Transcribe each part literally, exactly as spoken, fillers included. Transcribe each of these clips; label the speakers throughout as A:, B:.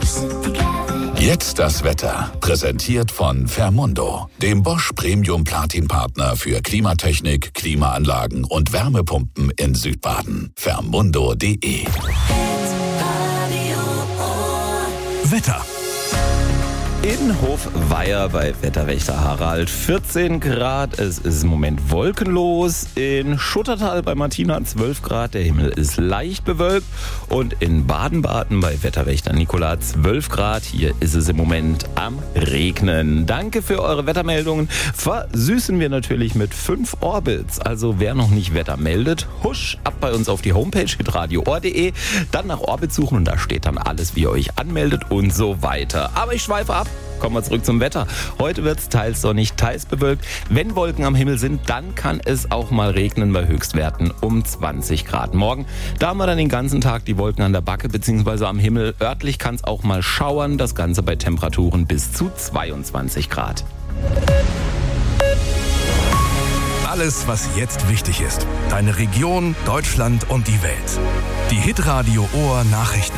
A: Jetzt das Wetter, präsentiert von Fermundo, dem Bosch Premium Platin Partner für Klimatechnik, Klimaanlagen und Wärmepumpen in Südbaden. Fermundo punkt de.
B: Wetter.
C: In Hofweier bei Wetterwächter Harald vierzehn Grad, es ist im Moment wolkenlos. In Schuttertal bei Martina zwölf Grad, der Himmel ist leicht bewölkt. Und in Baden-Baden bei Wetterwächter Nicola zwölf Grad, hier ist es im Moment am Regnen. Danke für eure Wettermeldungen. Versüßen wir natürlich mit fünf Orbits. Also wer noch nicht Wetter meldet, husch ab bei uns auf die Homepage hitradio punkt de, dann nach Orbit suchen und da steht dann alles, wie ihr euch anmeldet und so weiter. Aber ich schweife ab. Kommen wir zurück zum Wetter. Heute wird es teils sonnig, teils bewölkt. Wenn Wolken am Himmel sind, dann kann es auch mal regnen bei Höchstwerten um zwanzig Grad. Morgen, da haben wir dann den ganzen Tag die Wolken an der Backe bzw. am Himmel. Örtlich kann es auch mal schauern, das Ganze bei Temperaturen bis zu zweiundzwanzig Grad.
B: Alles, was jetzt wichtig ist. Deine Region, Deutschland und die Welt. Die Hitradio Ohr Nachrichten.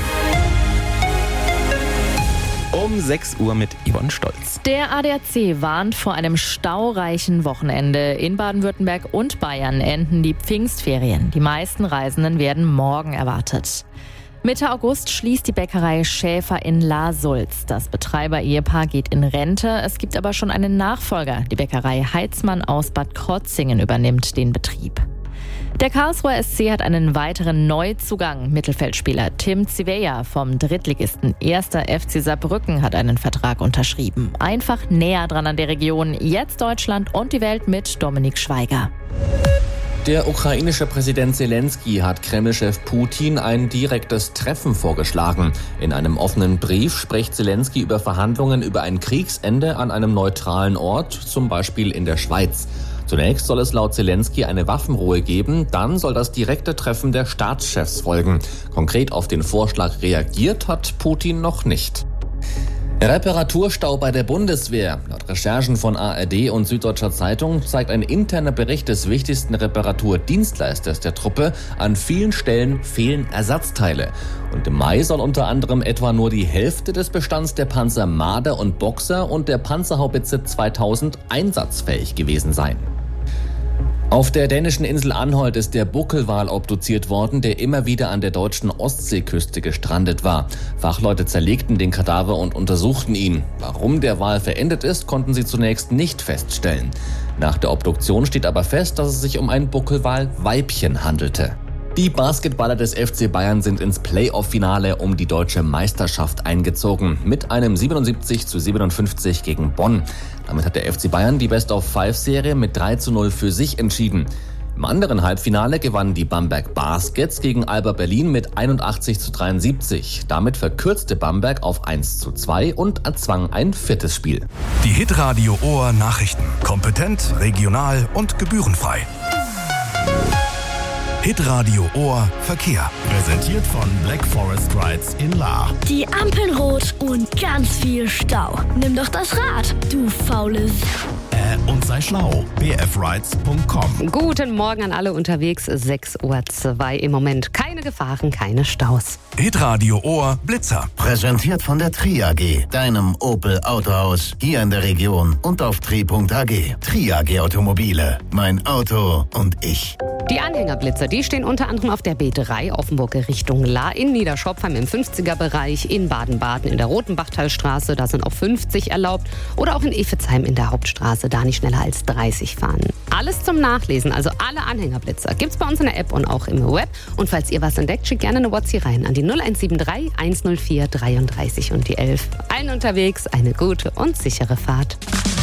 C: Um sechs Uhr mit Yvonne Stolz.
D: Der A D A C warnt vor einem staureichen Wochenende. In Baden-Württemberg und Bayern enden die Pfingstferien. Die meisten Reisenden werden morgen erwartet. Mitte August schließt die Bäckerei Schäfer in La-Sulz. Das Betreiber-Ehepaar geht in Rente. Es gibt aber schon einen Nachfolger. Die Bäckerei Heitzmann aus Bad Krotzingen übernimmt den Betrieb. Der Karlsruher S C hat einen weiteren Neuzugang. Mittelfeldspieler Tim Ziveya vom Drittligisten erster F C Saarbrücken hat einen Vertrag unterschrieben. Einfach näher dran an der Region. Jetzt Deutschland und die Welt mit Dominik Schweiger.
E: Der ukrainische Präsident Zelensky hat Kreml-Chef Putin ein direktes Treffen vorgeschlagen. In einem offenen Brief spricht Zelensky über Verhandlungen über ein Kriegsende an einem neutralen Ort, zum Beispiel in der Schweiz. Zunächst soll es laut Zelensky eine Waffenruhe geben, dann soll das direkte Treffen der Staatschefs folgen. Konkret auf den Vorschlag reagiert hat Putin noch nicht. Reparaturstau bei der Bundeswehr. Laut Recherchen von A R D und Süddeutscher Zeitung zeigt ein interner Bericht des wichtigsten Reparaturdienstleisters der Truppe, an vielen Stellen fehlen Ersatzteile. Und im Mai soll unter anderem etwa nur die Hälfte des Bestands der Panzer Marder und Boxer und der Panzerhaubitze zweitausend einsatzfähig gewesen sein. Auf der dänischen Insel Anholt ist der Buckelwal obduziert worden, der immer wieder an der deutschen Ostseeküste gestrandet war. Fachleute zerlegten den Kadaver und untersuchten ihn. Warum der Wal verendet ist, konnten sie zunächst nicht feststellen. Nach der Obduktion steht aber fest, dass es sich um ein Buckelwal-Weibchen handelte. Die Basketballer des F C Bayern sind ins Playoff-Finale um die deutsche Meisterschaft eingezogen. Mit einem siebenundsiebzig zu siebenundfünfzig gegen Bonn. Damit hat der F C Bayern die Best-of-Five-Serie mit drei zu null für sich entschieden. Im anderen Halbfinale gewannen die Bamberg Baskets gegen Alba Berlin mit einundachtzig zu dreiundsiebzig. Damit verkürzte Bamberg auf eins zu zwei und erzwang ein viertes Spiel.
B: Die Hitradio Ohr Nachrichten. Kompetent, regional und gebührenfrei. Hitradio Ohr Verkehr. Präsentiert von Black Forest Rides in Lahr.
F: Die Ampeln rot und ganz viel Stau. Nimm doch das Rad, du faules.
B: Äh, und sei schlau. b f rides punkt com.
G: Guten Morgen an alle unterwegs. sechs Uhr zwei im Moment. Keine Gefahren, keine Staus.
B: Hitradio Ohr Blitzer.
H: Präsentiert von der Tri A G, deinem Opel Autohaus hier in der Region und auf tri punkt a g. Tri A G Automobile. Mein Auto und ich.
G: Die Anhängerblitzer, die stehen unter anderem auf der B drei Offenburg Richtung Lahr, in Niederschopfheim im fünfziger-Bereich, in Baden-Baden in der Rotenbachtalstraße, da sind auch fünfzig erlaubt, oder auch in Efezheim in der Hauptstraße, da nicht schneller als dreißig fahren. Alles zum Nachlesen, also alle Anhängerblitzer, gibt's bei uns in der App und auch im Web. Und falls ihr was entdeckt, schickt gerne eine WhatsApp rein an die null eins sieben drei, eins null vier, dreiunddreißig und die elf. Allen unterwegs eine gute und sichere Fahrt.